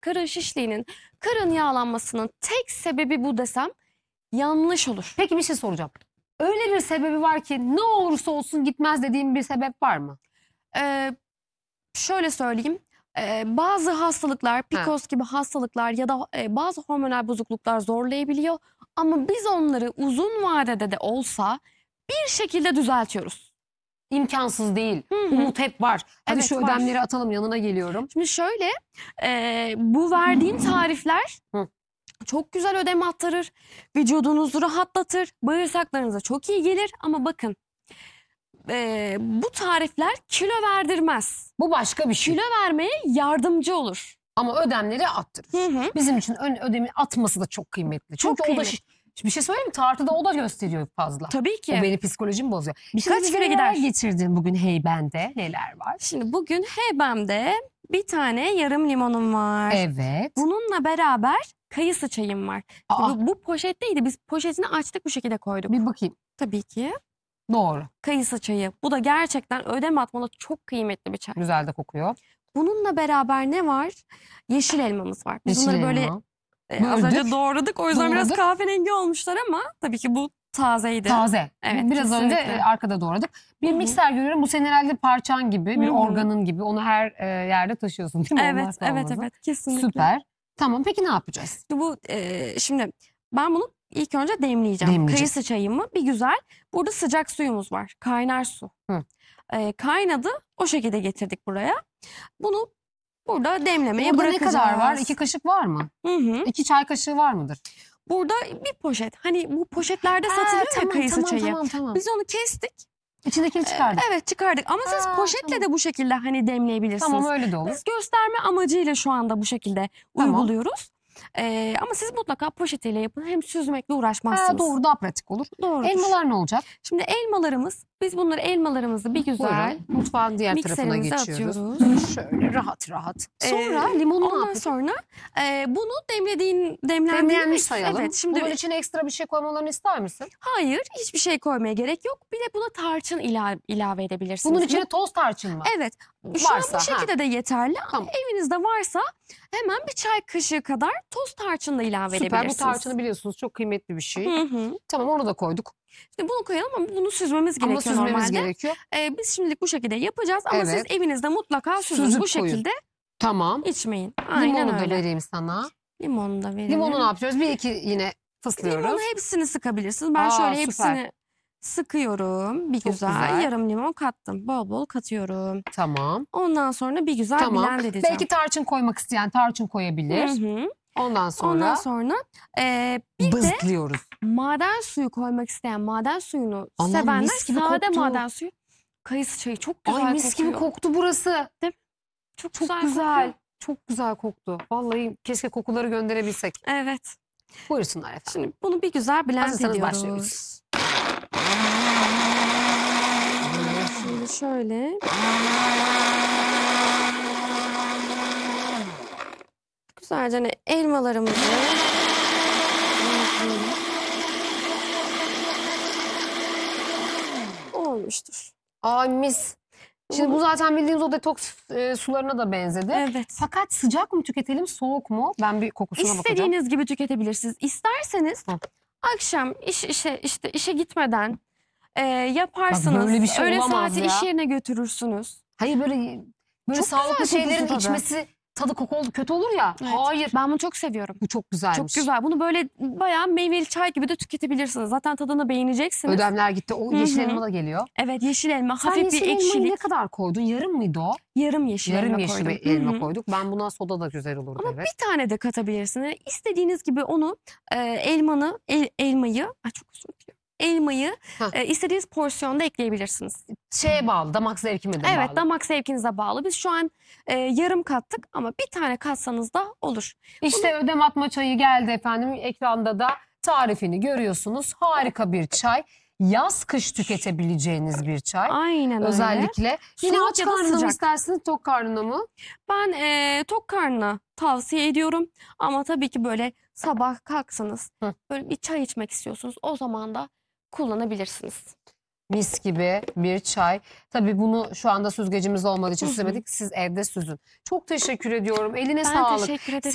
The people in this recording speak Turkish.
karın şişliğinin, karın yağlanmasının tek sebebi bu desem yanlış olur. Peki bir şey soracağım. Öyle bir sebebi var ki ne olursa olsun gitmez dediğim bir sebep var mı? Şöyle söyleyeyim. Bazı hastalıklar, PCOS gibi hastalıklar ya da bazı hormonal bozukluklar zorlayabiliyor. Ama biz onları uzun vadede de olsa bir şekilde düzeltiyoruz. İmkansız değil. Umut hep var. Hadi Evet, şu var. ödemleri atalım, yanına geliyorum. Şimdi şöyle, bu verdiğim tarifler çok güzel ödem attırır, vücudunuzu rahatlatır, bağırsaklarınıza çok iyi gelir. Ama bakın, bu tarifler kilo verdirmez. Bu başka bir şey. Kilo vermeye yardımcı olur. Ama ödemleri attırır. Bizim için ödemin atması da çok kıymetli. Çok Çünkü o da kıymetli. bir şey söyleyeyim mi? Tartıda o da gösteriyor fazla. Tabii ki. O benim psikolojimi bozuyor. Birkaç Şimdi kere neler gider. getirdin bugün heybende? Neler var? Şimdi bugün hebemde bir tane yarım limonum var. Evet. Bununla beraber kayısı çayım var. Bu poşetteydi. Biz poşetini açtık, bu şekilde koyduk. Bir bakayım. Tabii ki. Doğru. Kayısı çayı. Bu da gerçekten ödem atmalı çok kıymetli bir çay. Güzel de kokuyor. Bununla beraber ne var? Yeşil elmamız var. Biz bunları böyle az önce doğradık. O yüzden biraz kahverengi olmuşlar ama tabii ki bu tazeydi. Taze. Evet, biraz kesinlikle. önce arkada doğradık. Bir mikser görüyorum. Bu senin herhalde parçan gibi, bir organın gibi. Onu her yerde taşıyorsun değil mi? Evet, evet, kesinlikle. Süper. Tamam, peki ne yapacağız? Şimdi ben bunu ilk önce demleyeceğim. Kayısı çayımı bir güzel. Burada sıcak suyumuz var. Kaynar su. Kaynadı. O şekilde getirdik buraya. Bunu burada demlemeye bırakacağız. Ne kadar var? 2 kaşık var mı? 2 çay kaşığı var mıdır? Burada bir poşet. Hani bu poşetlerde satılıyor ya kayısı çayı. Tamam. Biz onu kestik. İçindekini çıkardık. Evet, çıkardık. Ama siz poşetle de bu şekilde hani demleyebilirsiniz. Tamam, öyle de olur. Biz gösterme amacıyla şu anda bu şekilde uyguluyoruz. Ama siz mutlaka poşetiyle yapın. Hem süzmekle uğraşmazsınız. Doğru, daha pratik olur. Doğrudur. Elmalar ne olacak? Şimdi biz elmalarımızı bir güzel mutfağın diğer tarafına geçiyoruz. Atıyoruz. Şöyle rahat. Sonra limonunu ondan sonra bunu demlendiğini sayalım. Evet, şimdi bunun içine ekstra bir şey koymalarını ister misin? Hayır, hiçbir şey koymaya gerek yok. Bir de buna tarçın ilave edebilirsiniz. Bunun içine toz tarçın mı? Evet. Şu an bu şekilde de yeterli. Tamam. Evinizde varsa hemen bir çay kaşığı kadar toz tarçın da ilave edebilirsiniz. Süper, bu tarçını biliyorsunuz, çok kıymetli bir şey. Tamam, onu da koyduk. Şimdi bunu koyalım ama bunu süzmemiz gerekiyor normalde. Gerekiyor. Biz şimdilik bu şekilde yapacağız ama siz evinizde mutlaka süzün. Bu şekilde içmeyin. Aynen Limonu öyle. da vereyim sana. Limonu da verelim. Limonu ne yapıyoruz? 1-2 yine fıslıyoruz. Limonu hepsini sıkabilirsiniz. Ben şöyle hepsini sıkıyorum. Bir güzel. Yarım limon kattım. Bol bol katıyorum. Tamam. Ondan sonra bir güzel blend edeceğim. Belki tarçın koymak isteyen tarçın koyabilir. Ondan sonra bızıklıyoruz. Maden suyu koymak isteyen, maden suyunu sevenler sade maden suyu. Kayısı çayı çok güzel kokuyor. Mis gibi koktu burası. Değil mi? Çok güzel. Çok güzel koktu. Vallahi keşke kokuları gönderebilsek. Evet. Buyursunlar efendim. Şimdi bunu bir güzel blend ediyoruz. Başlıyoruz. Şimdi şöyle. Güzelce elmalarımızı olmuştur. Mis. Şimdi bu zaten bildiğimiz o detoks sularına da benzedi. Evet. Fakat sıcak mı tüketelim, soğuk mu? Ben bir kokusuna bakacağım. İstediğiniz gibi tüketebilirsiniz. İsterseniz akşam işe gitmeden yaparsınız. Bak, böyle bir şey olamaz saati iş yerine götürürsünüz. Hayır, böyle çok sağlıklı şeylerin içmesi tadı koku kötü olur ya. Evet. Hayır. Ben bunu çok seviyorum. Bu çok güzelmiş. Çok güzel. Bunu böyle bayağı meyveli çay gibi de tüketebilirsiniz. Zaten tadını beğeneceksiniz. Ödemler gitti. O yeşil elma da geliyor. Evet, yeşil elma. Hafif bir ekşilik. Ne kadar koydun? Yarım mıydı o? Yarım yeşil elma koydum. Yarım yeşil elma koyduk. Ben buna soda da güzel olurdu. Ama bir tane de katabilirsiniz. İstediğiniz gibi onu elmayı çok özür dilerim. Elmayı istediğiniz porsiyonda ekleyebilirsiniz. Şeye bağlı, damak zevkime de bağlı. Evet, damak zevkinize bağlı. Biz şu an yarım kattık ama bir tane katsanız da olur. İşte ödem atma çayı geldi efendim. Ekranda da tarifini görüyorsunuz. Harika bir çay. Yaz kış tüketebileceğiniz bir çay. Aynen öyle. Özellikle. Yine aç karnına mı istersiniz, tok karnına mı? Ben tok karnına tavsiye ediyorum. Ama tabii ki böyle sabah kalksanız böyle bir çay içmek istiyorsunuz. O zaman da kullanabilirsiniz. Mis gibi bir çay. Tabii bunu şu anda süzgecimiz olmadığı için süzemedik. Siz evde süzün. Çok teşekkür ediyorum. Eline sağlık. Ben teşekkür ederim.